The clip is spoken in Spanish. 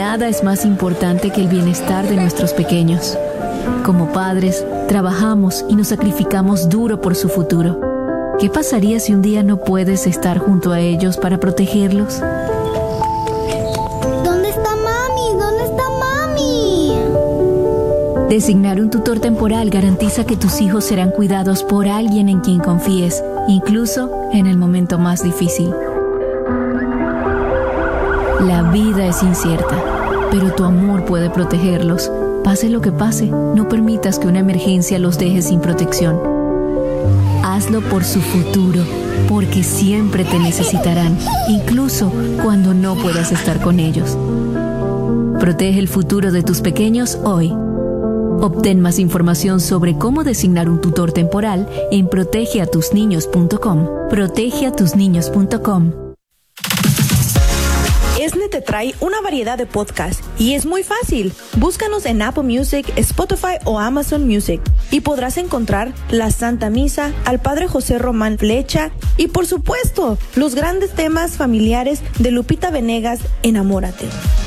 nada es más importante que el bienestar de nuestros pequeños. Como padres, trabajamos y nos sacrificamos duro por su futuro. ¿Qué pasaría si un día no puedes estar junto a ellos para protegerlos? ¿Dónde está mami? ¿Dónde está mami? Designar un tutor temporal garantiza que tus hijos serán cuidados por alguien en quien confíes, incluso en el momento más difícil. La vida es incierta, pero tu amor puede protegerlos. Pase lo que pase, no permitas que una emergencia los deje sin protección. Hazlo por su futuro, porque siempre te necesitarán, incluso cuando no puedas estar con ellos. Protege el futuro de tus pequeños hoy. Obtén más información sobre cómo designar un tutor temporal en protegeatusniños.com. protegeatusniños.com. ESNE te trae una variedad de podcasts y es muy fácil. Búscanos en Apple Music, Spotify o Amazon Music y podrás encontrar La Santa Misa, al Padre José Román Flecha y, por supuesto, los grandes temas familiares de Lupita Venegas, Enamórate.